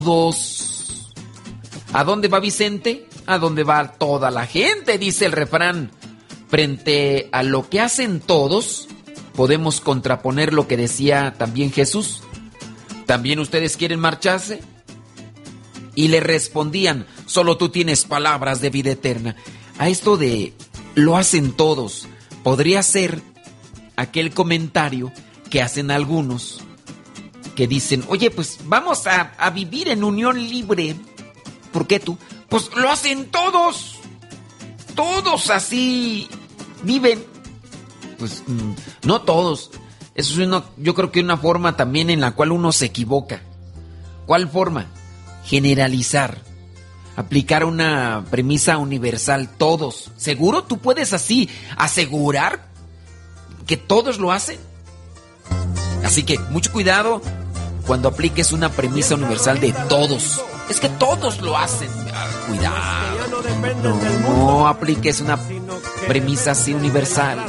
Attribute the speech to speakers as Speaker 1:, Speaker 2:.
Speaker 1: todos. ¿A dónde va Vicente? A dónde va toda la gente, dice el refrán. Frente a lo que hacen todos, podemos contraponer lo que decía también Jesús. ¿También ustedes quieren marcharse? Y le respondían, solo tú tienes palabras de vida eterna. A esto de lo hacen todos, podría ser aquel comentario que hacen algunos que dicen, oye, pues vamos a vivir en unión libre. ¿Por qué tú? Pues lo hacen todos. Todos así viven. Pues no todos. Eso es yo creo que una forma también en la cual uno se equivoca. ¿Cuál forma? Generalizar. Aplicar una premisa universal. Todos. ¿Seguro tú puedes así asegurar que todos lo hacen? Así que mucho cuidado cuando apliques una premisa universal de todos. Es que todos lo hacen. Cuidado. No apliques una premisa así universal.